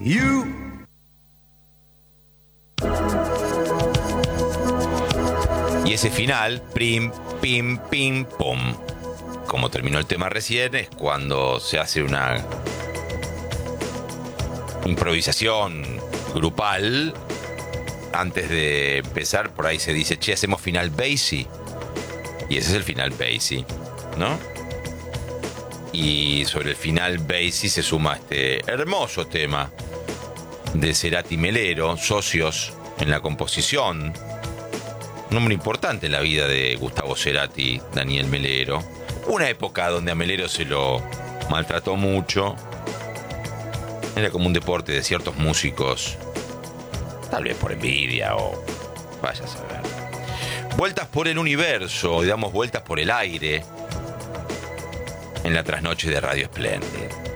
You. Y ese final, prim, pim, pim, pum. Como terminó el tema recién, es cuando se hace una improvisación grupal. Antes de empezar, por ahí se dice, che, hacemos final Basie. Y ese es el final Basie, ¿no? Y sobre el final Basie se suma este hermoso tema de Cerati Melero, socios en la composición. Un hombre importante en la vida de Gustavo Cerati, Daniel Melero. Una época donde a Melero se lo maltrató mucho. Era como un deporte de ciertos músicos, tal vez por envidia o vaya a saber. Vueltas por el universo, y damos vueltas por el aire en la trasnoche de Radio Splendid.